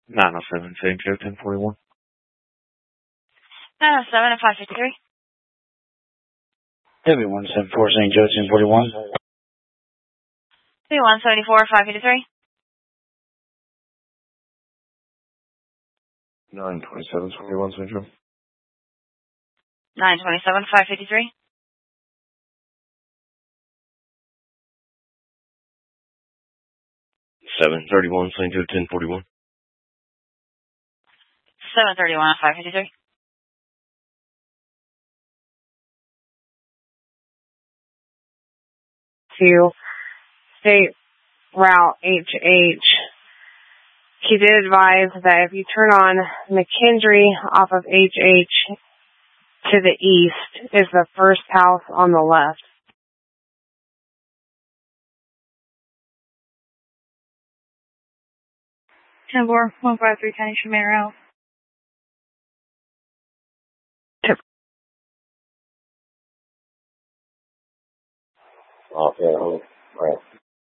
907 St. Joe 1041. 907 at 553. W174 St. Joe 1041. W174 553. 927 21 St. Joe. 927 553. 731 St. Joe 1041. 731 at 553. To State Route HH. He did advise that if you turn on McKendree off of HH to the east is the first house on the left. Timber 153 County Shamir Okay, right.